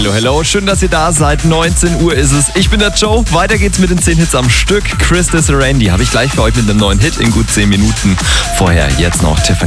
Hallo, hello, schön, dass ihr da seid. 19 Uhr ist es. Ich bin der Joe. Weiter geht's mit den 10 Hits am Stück. Chris Desiree, die habe ich gleich für euch mit einem neuen Hit in gut 10 Minuten. Vorher jetzt noch Tiffany.